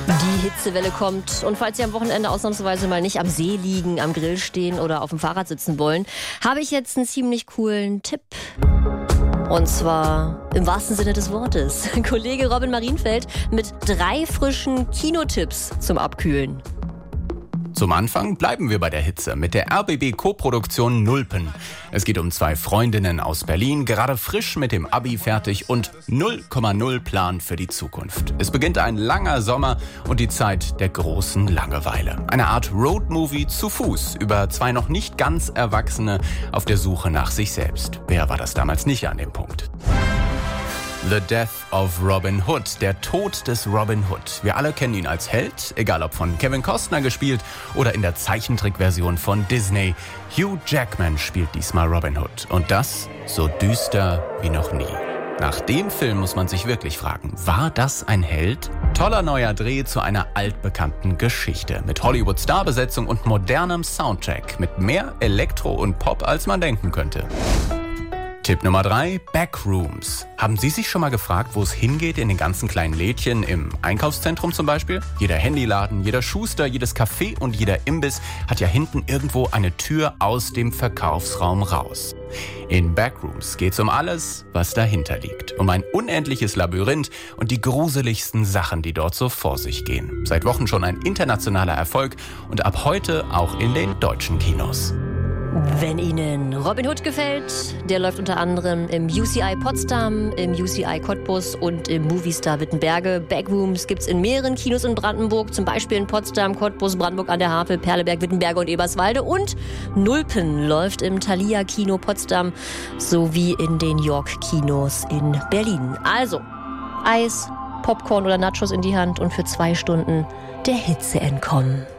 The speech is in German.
Die Hitzewelle kommt und falls Sie am Wochenende ausnahmsweise mal nicht am See liegen, am Grill stehen oder auf dem Fahrrad sitzen wollen, habe ich jetzt einen ziemlich coolen Tipp. Und zwar im wahrsten Sinne des Wortes. Kollege Robin Marienfeld mit 3 frischen Kinotipps zum Abkühlen. Zum Anfang bleiben wir bei der Hitze mit der RBB-Koproduktion Nulpen. Es geht um 2 Freundinnen aus Berlin, gerade frisch mit dem Abi fertig und 0,0 Plan für die Zukunft. Es beginnt ein langer Sommer und die Zeit der großen Langeweile. Eine Art Roadmovie zu Fuß über 2 noch nicht ganz Erwachsene auf der Suche nach sich selbst. Wer war das damals nicht an dem Punkt? The Death of Robin Hood, der Tod des Robin Hood. Wir alle kennen ihn als Held, egal ob von Kevin Costner gespielt oder in der Zeichentrickversion von Disney. Hugh Jackman spielt diesmal Robin Hood und das so düster wie noch nie. Nach dem Film muss man sich wirklich fragen, war das ein Held? Toller neuer Dreh zu einer altbekannten Geschichte mit Hollywood-Starbesetzung und modernem Soundtrack mit mehr Elektro und Pop, als man denken könnte. Tipp Nummer 3, Backrooms. Haben Sie sich schon mal gefragt, wo es hingeht in den ganzen kleinen Lädchen im Einkaufszentrum zum Beispiel? Jeder Handyladen, jeder Schuster, jedes Café und jeder Imbiss hat ja hinten irgendwo eine Tür aus dem Verkaufsraum raus. In Backrooms geht's um alles, was dahinter liegt. Um ein unendliches Labyrinth und die gruseligsten Sachen, die dort so vor sich gehen. Seit Wochen schon ein internationaler Erfolg und ab heute auch in den deutschen Kinos. Wenn Ihnen Robin Hood gefällt, der läuft unter anderem im UCI Potsdam, im UCI Cottbus und im Movistar Wittenberge. Backrooms gibt's in mehreren Kinos in Brandenburg, zum Beispiel in Potsdam, Cottbus, Brandenburg an der Havel, Perleberg, Wittenberge und Eberswalde. Und Nulpen läuft im Thalia Kino Potsdam sowie in den York Kinos in Berlin. Also Eis, Popcorn oder Nachos in die Hand und für 2 Stunden der Hitze entkommen.